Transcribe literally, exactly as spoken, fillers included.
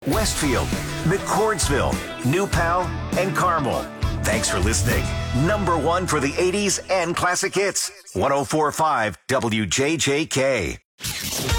Westfield, McCordsville, New Pal, and Carmel. Thanks for listening. Number one for the eighties and classic hits. one oh four point five W J J K.